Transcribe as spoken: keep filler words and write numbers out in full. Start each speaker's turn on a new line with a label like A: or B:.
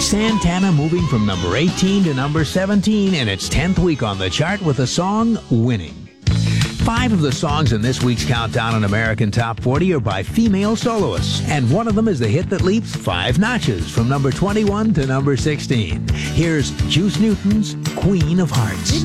A: Santana moving from number eighteen to number seventeen in its tenth week on the chart with the song Winning. Five of the songs in this week's Countdown on American Top forty are by female soloists, and one of them is the hit that leaps five notches from number twenty-one to number sixteen. Here's Juice Newton's Queen of Hearts.